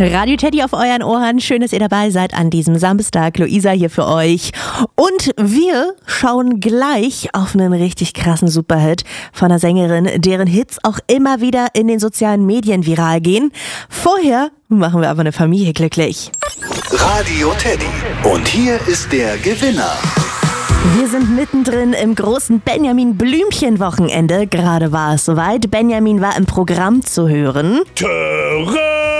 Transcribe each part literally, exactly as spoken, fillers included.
Radio Teddy auf euren Ohren. Schön, dass ihr dabei seid an diesem Samstag. Luisa hier für euch. Und wir schauen gleich auf einen richtig krassen Superhit von einer Sängerin, deren Hits auch immer wieder in den sozialen Medien viral gehen. Vorher machen wir aber eine Familie glücklich. Radio Teddy. Und hier ist der Gewinner. Wir sind mittendrin im großen Benjamin-Blümchen-Wochenende. Gerade war es soweit. Benjamin war im Programm zu hören. Töre!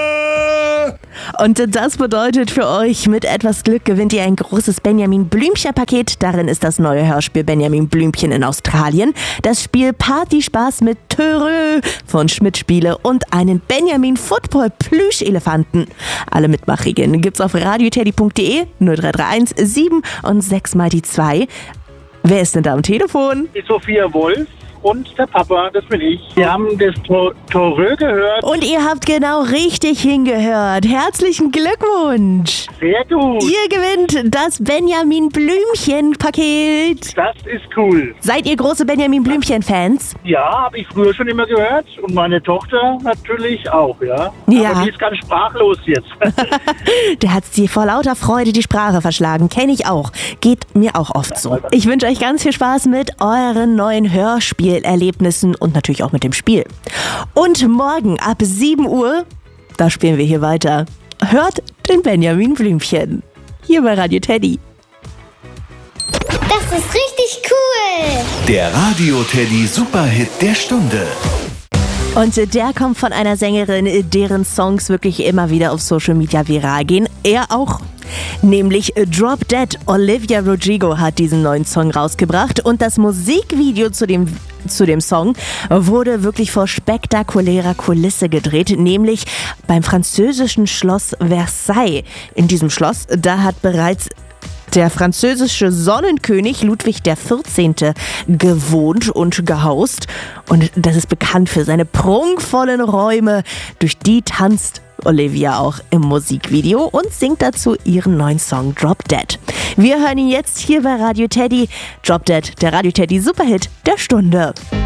Und das bedeutet für euch, mit etwas Glück gewinnt ihr ein großes Benjamin-Blümchen-Paket. Darin ist das neue Hörspiel Benjamin Blümchen in Australien, das Spiel Partyspaß mit Töre von Schmidt Spiele und einen Benjamin Football Plüschelefanten. Alle Mitmachregeln gibt's auf radioteddy punkt de, null drei drei eins sieben und sechs mal die zwei. Wer ist denn da am Telefon? Die Sophia Wolf und der Papa, das bin ich. Wir haben das Torö gehört. Und ihr habt genau richtig hingehört. Herzlichen Glückwunsch. Sehr gut. Ihr gewinnt das Benjamin Blümchen-Paket. Das ist cool. Seid ihr große Benjamin Blümchen-Fans? Ja, habe ich früher schon immer gehört. Und meine Tochter natürlich auch, ja. Ja. Aber die ist ganz sprachlos jetzt. Der hat sie vor lauter Freude die Sprache verschlagen. Kenne ich auch. Geht mir auch oft so. Ich wünsche euch ganz viel Spaß mit euren neuen Hörspielen. Erlebnissen und natürlich auch mit dem Spiel. Und morgen ab sieben Uhr, da spielen wir hier weiter. Hört den Benjamin Blümchen. Hier bei Radio Teddy. Das ist richtig cool. Der Radio Teddy Superhit der Stunde. Und der kommt von einer Sängerin, deren Songs wirklich immer wieder auf Social Media viral gehen. Er auch. Nämlich Drop Dead. Olivia Rodrigo hat diesen neuen Song rausgebracht und das Musikvideo zu dem, zu dem Song wurde wirklich vor spektakulärer Kulisse gedreht, nämlich beim französischen Schloss Versailles. In diesem Schloss, da hat bereits der französische Sonnenkönig Ludwig der vierzehnte gewohnt und gehaust. Und das ist bekannt für seine prunkvollen Räume. Durch die tanzt Olivia auch im Musikvideo und singt dazu ihren neuen Song Drop Dead. Wir hören ihn jetzt hier bei Radio Teddy. Drop Dead, der Radio Teddy Superhit der Stunde.